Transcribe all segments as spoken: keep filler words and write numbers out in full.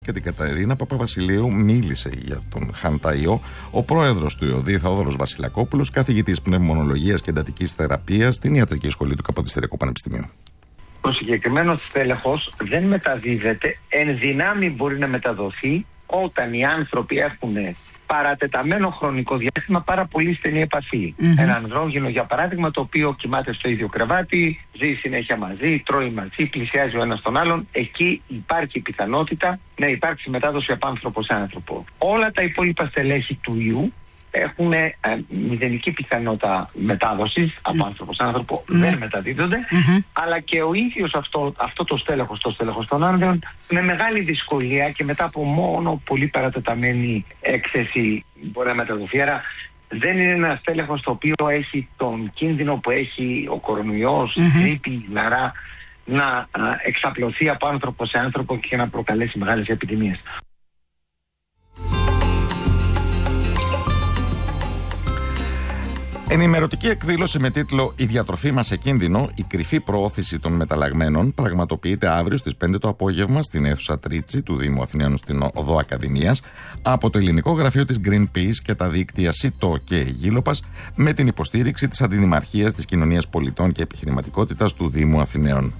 Και την Κατερίνα Παπαβασιλείου μίλησε για τον χανταϊό ο πρόεδρος του ΙΟΔΗ, Θεόδωρος Βασιλακόπουλος, καθηγητής πνευμονολογίας και εντατικής θεραπείας στην Ιατρική Σχολή του Καποδιστριακού Πανεπιστημίου. Το συγκεκριμένο στέλεχος δεν μεταδίδεται, εν δυνάμει μπορεί να μεταδοθεί όταν οι άνθρωποι έχουν παρατεταμένο χρονικό διάστημα πάρα πολύ στενή επαφή. Mm-hmm. Ένα ανδρόγυνο, για παράδειγμα, το οποίο κοιμάται στο ίδιο κρεβάτι, ζει συνέχεια μαζί, τρώει μαζί, πλησιάζει ο ένας τον άλλον, εκεί υπάρχει η πιθανότητα να υπάρξει μετάδοση από άνθρωπο σε άνθρωπο. Όλα τα υπόλοιπα στελέχη του ιού έχουν ε, μηδενική πιθανότητα μετάδοσης από άνθρωπο σε άνθρωπο, mm-hmm. δεν μεταδίδονται, mm-hmm. αλλά και ο ίδιος αυτό, αυτό το στέλεχος, το στέλεχος των άνδρων, με μεγάλη δυσκολία και μετά από μόνο πολύ παρατεταμένη έκθεση μπορεί να μεταδοθεί. Άρα δεν είναι ένα στέλεχος το οποίο έχει τον κίνδυνο που έχει ο κορονοϊός, mm-hmm. η γρίπη, η λαρά, να α, εξαπλωθεί από άνθρωπο σε άνθρωπο και να προκαλέσει μεγάλες επιδημίες. Ενημερωτική εκδήλωση με τίτλο «Η διατροφή μας σε κίνδυνο, η κρυφή προώθηση των μεταλλαγμένων» πραγματοποιείται αύριο στις πέντε το απόγευμα στην αίθουσα Τρίτσι του Δήμου Αθηναίων στην Οδό Ακαδημίας από το ελληνικό γραφείο της Greenpeace και τα δίκτυα ΣΥΤΟ και Γήλοπας με την υποστήριξη της Αντιδημαρχίας της Κοινωνίας Πολιτών και Επιχειρηματικότητας του Δήμου Αθηναίων.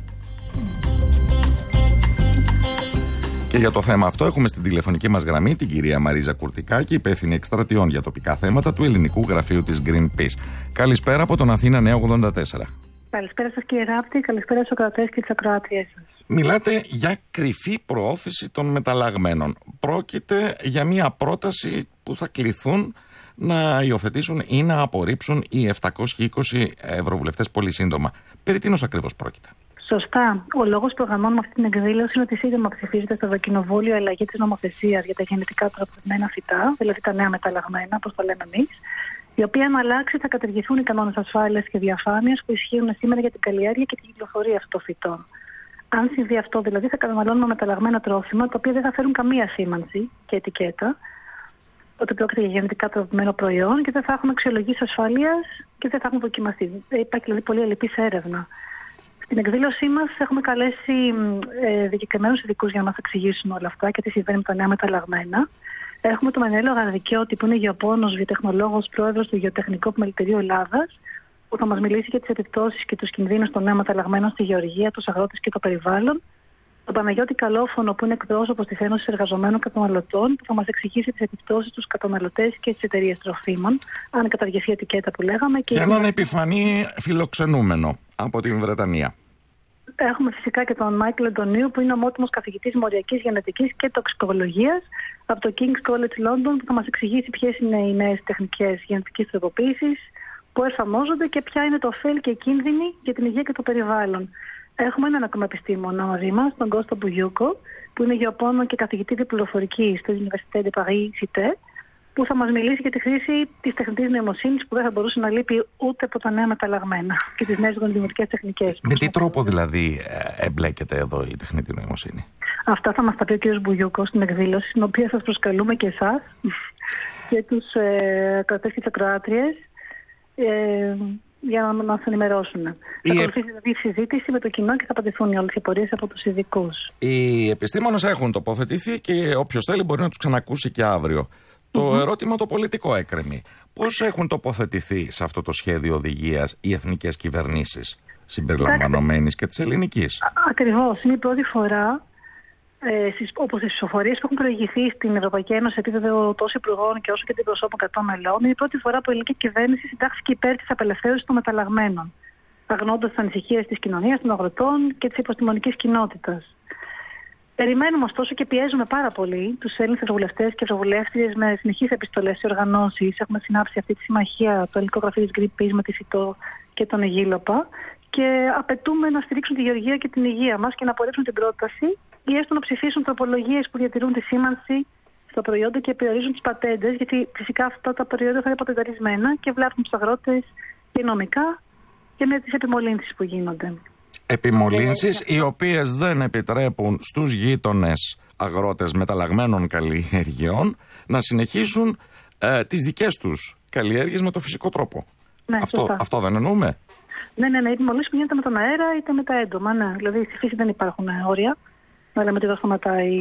Και για το θέμα αυτό έχουμε στην τηλεφωνική μας γραμμή την κυρία Μαρίζα Κουρτικάκη, υπεύθυνη εκστρατιών για τοπικά θέματα του ελληνικού γραφείου της Greenpeace. Καλησπέρα από τον Αθήνα Νέο ογδόντα τέσσερα. Καλησπέρα σας κύριε Ράπτη, καλησπέρα στους ακροατές και τις ακροάτριές σας. Μιλάτε για κρυφή προώθηση των μεταλλαγμένων. Πρόκειται για μια πρόταση που θα κληθούν να υιοθετήσουν ή να απορρίψουν οι επτακόσιοι είκοσι ευρωβουλευτές πολύ σύντομα. Περί τίνος ακριβώς πρόκειται? Σωστά. Ο λόγος που οργανώνουμε αυτή την εκδήλωση είναι ότι σύντομα ψηφίζεται στο Ευρωκοινοβούλιο αλλαγή της νομοθεσίας για τα γενετικά τροποποιημένα φυτά, δηλαδή τα νέα μεταλλαγμένα, όπως το λέμε εμείς, η οποία, αν αλλάξει, θα καταργηθούν οι κανόνες ασφάλειας και διαφάνειας που ισχύουν σήμερα για την καλλιέργεια και την κυκλοφορία αυτών των φυτών. Αν συμβεί αυτό, δηλαδή, θα καταναλώνουμε μεταλλαγμένα τρόφιμα, τα οποία δεν θα φέρουν καμία σήμανση και ετικέτα, ότι πρόκειται για γενετικά τροποποιημένο προϊόν και δεν θα έχουμε αξιολογήσεις ασφαλείας και δεν θα έχουν δοκιμαστεί. Υπάρχει δηλαδή πολύ ελλειπής έρευνα. Στην εκδήλωσή μας έχουμε καλέσει ε, δικαιωμένους ειδικούς για να μας εξηγήσουν όλα αυτά και τι συμβαίνει με τα νέα μεταλλαγμένα. Έχουμε τον Μενέλο Γαρδικιώτη, που είναι γεωπόνος, βιοτεχνολόγος, πρόεδρος του Γεωτεχνικού Επιμελητηρίου Ελλάδας, που θα μας μιλήσει για τις επιπτώσεις και τους κινδύνους των νέων μεταλλαγμένων στη γεωργία, τους αγρότες και το περιβάλλον. Τον Παναγιώτη Καλόφωνο, που είναι εκπρόσωπος της Ένωσης Εργαζομένων Καταναλωτών, που θα μας εξηγήσει τις επιπτώσεις στους καταναλωτές και στις εταιρείες τροφίμων, αν καταργηθεί η ετικέτα που λέγαμε. Και, και έναν επιφανή φιλοξενούμενο από την Βρετανία. Έχουμε φυσικά και τον Μάικλ Αντωνίου, που είναι ομότιμος καθηγητής μοριακής γενετικής και τοξικολογίας από το King's College London, που θα μας εξηγήσει ποιες είναι οι νέες τεχνικές γενετικής τροποποίησης που εφαρμόζονται και ποια είναι το ωφέλη και κίνδυνοι για την υγεία και το περιβάλλον. Έχουμε έναν ακόμα επιστήμονα μαζί μας, τον Κώστα Μπουγιούκο, που είναι γεωπόνον και καθηγητή διπληροφορικής στο Université de Paris Cité, που θα μας μιλήσει για τη χρήση της τεχνητής νοημοσύνης που δεν θα μπορούσε να λείπει ούτε από τα νέα μεταλλαγμένα και τις νέες γονιδημοτικές τεχνικές. Με τι τρόπο δηλαδή εμπλέκεται εδώ η τεχνητή νοημοσύνη? Αυτά θα μας τα πει ο κ. Μπουγιούκο στην εκδήλωση, στην οποία σας προσκαλούμε και εσάς και τους ε, ακροατές και τις ακροάτριες ε, για να μας ενημερώσουν. Η... Θα ακολουθήσει δηλαδή η συζήτηση με το κοινό και θα απαντηθούν οι όλες οι απορίες από τους ειδικούς. Οι επιστήμονες έχουν τοποθετηθεί και όποιος θέλει μπορεί να τους ξανακούσει και αύριο. Το mm-hmm. ερώτημα το πολιτικό έκρεμει. Πώς έχουν τοποθετηθεί σε αυτό το σχέδιο οδηγίας οι εθνικές κυβερνήσεις, συμπεριλαμβανομένης και της ελληνικής? Ακριβώς. Είναι η πρώτη φορά, ε, όπως στις ψηφοφορίες που έχουν προηγηθεί στην Ευρωπαϊκή Ένωση σε επίπεδο τόσο υπουργών και όσο και την προσώπων κρατών μελών, είναι η πρώτη φορά που η ελληνική κυβέρνηση συντάχθηκε υπέρ της απελευθέρωσης των μεταλλαγμένων, αγνοώντας τις ανησυχίες της κοινωνίας, των αγροτών και της επιστημονικής κοινότητας. Περιμένουμε ωστόσο και πιέζουμε πάρα πολύ τους Έλληνες ευρωβουλευτές και ευρωβουλεύτριες με συνεχείς επιστολές σε οργανώσεις. Έχουμε συνάψει αυτή τη συμμαχία, το ελληνικό γραφείο της Greenpeace με τη ΣΥΤΟ και τον Αιγύλοπα, και απαιτούμε να στηρίξουν τη γεωργία και την υγεία μας και να απορρίψουν την πρόταση ή έστω να ψηφίσουν τροπολογίες που διατηρούν τη σήμανση στα προϊόντα και περιορίζουν τις πατέντες, γιατί φυσικά αυτά τα προϊόντα θα είναι πατενταρισμένα και βλάπτουν τους αγρότες και νομικά και με τις επιμολύνσεις που γίνονται. Επιμολύνσεις οι οποίες δεν επιτρέπουν στους γείτονες αγρότες μεταλλαγμένων καλλιεργειών να συνεχίσουν ε, τις δικές τους καλλιέργειες με το φυσικό τρόπο. Ναι, αυτό, αυτό δεν εννοούμε? Ναι, ναι, ναι. Η επιμολύνση που γίνεται με τον αέρα είτε με τα έντομα. Ναι. Δηλαδή στη φύση δεν υπάρχουν όρια, αλλά με τη δεν σταματάει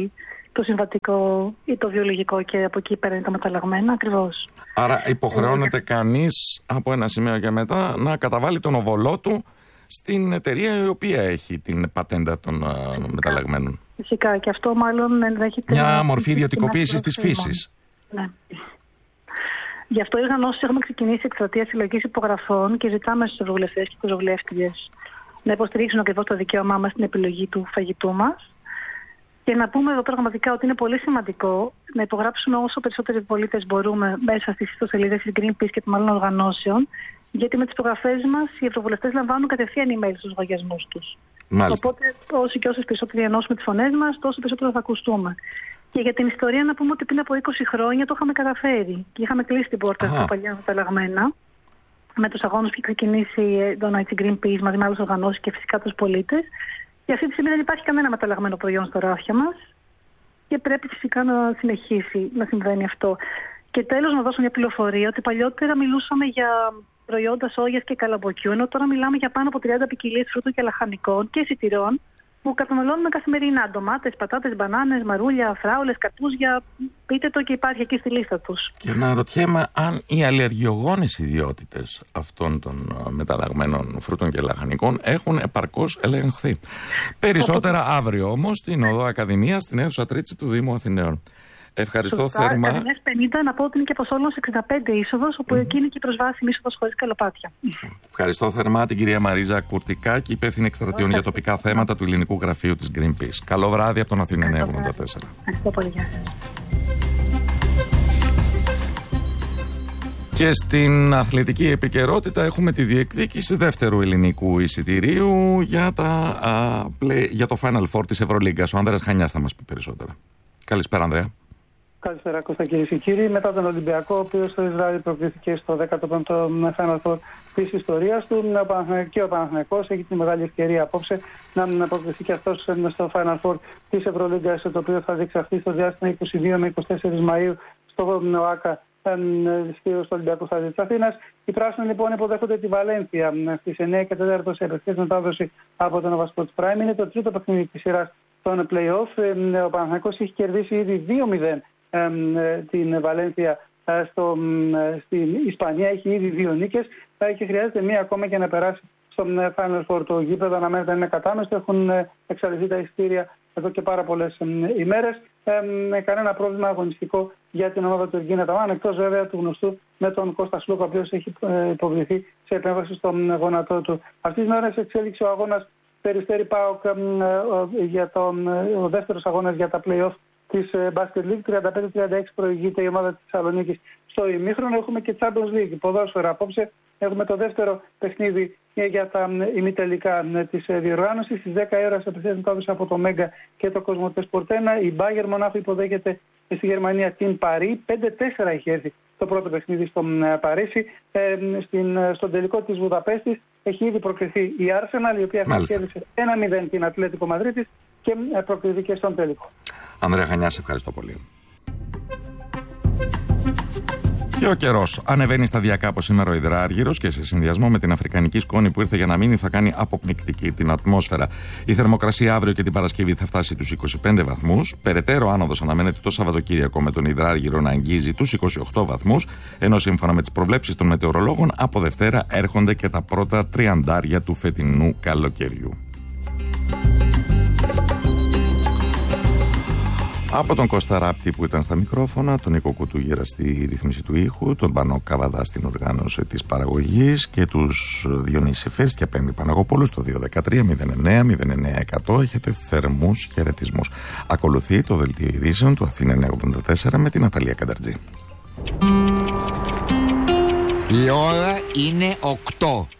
το συμβατικό ή το βιολογικό και από εκεί πέρα είναι τα μεταλλαγμένα, ακριβώς. Άρα υποχρεώνεται κανείς από ένα σημείο και μετά να καταβάλει τον οβολό του στην εταιρεία η οποία έχει την πατέντα των uh, μεταλλαγμένων. Φυσικά, και αυτό μάλλον ενδέχεται... Μια μορφή ιδιωτικοποίησης της φύσης. Ναι. Γι' αυτό οι οργανώσεις έχουμε ξεκινήσει εκστρατεία συλλογής υπογραφών και ζητάμε στους ευρωβουλευτές και τους ευρωβουλεύτριες να υποστηρίξουν ακριβώς το δικαίωμά μας στην επιλογή του φαγητού μας. Και να πούμε εδώ πραγματικά ότι είναι πολύ σημαντικό να υπογράψουμε όσο περισσότεροι πολίτες μπορούμε μέσα στις ιστοσελίδες της Greenpeace και των άλλων οργανώσεων, γιατί με τις υπογραφές μας οι ευρωβουλευτές λαμβάνουν κατευθείαν email στους λογαριασμούς τους. Μάλιστα. Οπότε, όσο και όσες περισσότεροι ενώσουμε τις φωνές μας, τόσο περισσότερο θα ακουστούμε. Και για την ιστορία να πούμε ότι πριν από είκοσι χρόνια το είχαμε καταφέρει. Και είχαμε κλείσει την πόρτα στα παλιά μεταλλαγμένα, με τους αγώνες που είχε ξεκινήσει το Greenpeace μαζί με άλλες οργανώσεις και φυσικά τους πολίτες. Και αυτή τη στιγμή δεν υπάρχει κανένα μεταλλαγμένο προϊόν στα ράφια μας και πρέπει φυσικά να συνεχίσει να συμβαίνει αυτό. Και τέλος, να δώσω μια πληροφορία ότι παλιότερα μιλούσαμε για προϊόντα σόγιας και καλαμποκιού, ενώ τώρα μιλάμε για πάνω από τριάντα ποικιλίες φρούτων και λαχανικών και σιτηρών που καταναλώνουμε καθημερινά. Ντομάτες, πατάτες, μπανάνες, μαρούλια, φράουλες, καρπούζια. Πείτε το και υπάρχει εκεί στη λίστα τους. Και να ρωτιέμαι αν οι αλλεργιογόνες ιδιότητες αυτών των μεταλλαγμένων φρούτων και λαχανικών έχουν επαρκώς ελεγχθεί. Περισσότερα αύριο όμως στην Οδό Ακαδημία, στην αίθουσα Τρίτσι του Δήμου Αθηναίων. Ευχαριστώ Σωστά, θερμά. Ακαδημίας πενήντα, να πω ότι είναι και Ποσόλωνος εξήντα πέντε είσοδος, όπου mm. εκεί είναι και η προσβάσιμη είσοδος χωρίς καλοπάτια. Ευχαριστώ θερμά την κυρία Μαρίζα Κουρτικάκη, υπεύθυνη εκστρατείων για τοπικά θέματα του Ελληνικού Γραφείου της Greenpeace. Καλό βράδυ από τον Αθήνα εννιακόσια ογδόντα τέσσερα. Ευχαριστώ πολύ. Γεια σας. Και στην αθλητική επικαιρότητα έχουμε τη διεκδίκηση δεύτερου ελληνικού εισιτηρίου για, τα, α, πλε, για το Final Four της Ευρωλίγκας. Ο Ανδρέας Χανιάς θα μας πει περισσότερα. Καλησπέρα, Ανδρέα. Καλησπέρα, Κώστα, κυρίες και κύριοι. Μετά τον Ολυμπιακό, ο οποίος το Ισραήλ προκλήθηκε στο δέκατο πέμπτο Final Four της ιστορίας του, και ο Παναθηναϊκός έχει τη μεγάλη ευκαιρία απόψε να προκληθεί και αυτός στο Final Four της Ευρωλίγκας, το οποίο θα διεξαχθεί στο διάστημα είκοσι δύο με είκοσι τέσσερα Μαΐου στο ΟΑΚΑ στο Ολυμπιακό Στάδιο της Αθήνας. Οι πράσινοι λοιπόν υποδέχονται τη Βαλένθια στις εννιά και τέσσερα σε απευθείας μετάδοση από τον Nova Sports Prime. Είναι το τρίτο παιχνίδι της σειράς των play-off. Ο Παναθηναϊκός έχει κερδίσει ήδη δύο μηδέν την Βαλένθια στο, στην Ισπανία, έχει ήδη δύο νίκες και χρειάζεται μία ακόμα για να περάσει στο Final Four. Το γήπεδο αναμένεται να είναι κατάμεστο, έχουν εξαλειφθεί τα εισιτήρια εδώ και πάρα πολλές ημέρες. Ε, κανένα πρόβλημα αγωνιστικό για την ομάδα του Εργίνα Ταμάν, εκτός βέβαια του γνωστού με τον Κώστα Σλούκα, ο οποίος έχει υποβληθεί σε επέμβαση στον γόνατό του. Αυτή την ώρα εξέλιξε ο αγώνας Περιστέρι ΠΑΟΚ για τον ο δεύτερος αγώνας για τα play-off της Basket League. τριάντα πέντε τριάντα έξι προηγείται η ομάδα της Θεσσαλονίκης στο ημίχρονο. Έχουμε και Champions League ποδόσφαιρα απόψε. Έχουμε το δεύτερο παιχνίδι για τα ημιτελικά της διοργάνωσης. Στις δέκα η ώρα σε απευθείας μετάδοση από το Μέγκα και το Κοσμοτέ Sport ένα. Η Bayern Μονάχου υποδέχεται στη Γερμανία την Παρί. πέντε τέσσερα έχει έρθει το πρώτο παιχνίδι στο Παρίσι. Ε, στην, στον τελικό της Βουδαπέστης έχει ήδη προκριθεί η Arsenal, η οποία κέρδισε ένα μηδέν την Ατλέτικο Μαδρίτης και προκριθεί και στον τελικό. Ανδρέα Χανιά, σε ευχαριστώ πολύ. Και ο καιρός ανεβαίνει σταδιακά από σήμερα ο υδράργυρος και σε συνδυασμό με την αφρικανική σκόνη που ήρθε για να μείνει θα κάνει αποπνικτική την ατμόσφαιρα. Η θερμοκρασία αύριο και την Παρασκευή θα φτάσει τους είκοσι πέντε βαθμούς. Περαιτέρω άνοδος αναμένεται το Σαββατοκύριακο με τον υδράργυρο να αγγίζει τους είκοσι οκτώ βαθμούς. Ενώ σύμφωνα με τις προβλέψεις των μετεωρολόγων από Δευτέρα έρχονται και τα πρώτα τριαντάρια του φετινού καλοκαιριού. Από τον Κώστα Ράπτη που ήταν στα μικρόφωνα, τον Νίκο Κουτούγερα στη ρύθμιση του ήχου, τον Πανό Καβαδά στην οργάνωση της παραγωγής και τους Διονύση Φέρς και Πέμπη Παναγοπούλου στο δύο ένα τρία μηδέν εννέα μηδέν εννέα εκατό. Έχετε θερμούς χαιρετισμούς. Ακολουθεί το δελτίο ειδήσεων του Αθήνα εννιακόσια ογδόντα τέσσερα με την Ναταλία Κανταρτζή. Η ώρα είναι οκτώ.